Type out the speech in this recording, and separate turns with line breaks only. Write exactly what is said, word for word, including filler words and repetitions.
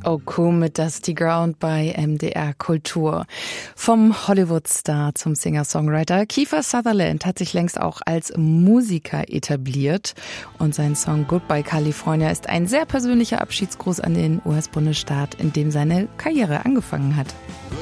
Oku mit Dusty Ground bei M D R Kultur. Vom Hollywood-Star zum Singer-Songwriter Kiefer Sutherland hat sich längst auch als Musiker etabliert. Und sein Song Goodbye California ist ein sehr persönlicher Abschiedsgruß an den U S-Bundesstaat, in dem seine Karriere angefangen hat.